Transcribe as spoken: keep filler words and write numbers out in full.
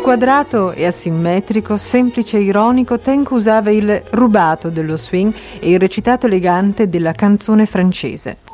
Squadrato e asimmetrico, semplice e ironico, Tenco usava il rubato dello swing e il recitato elegante della canzone francese.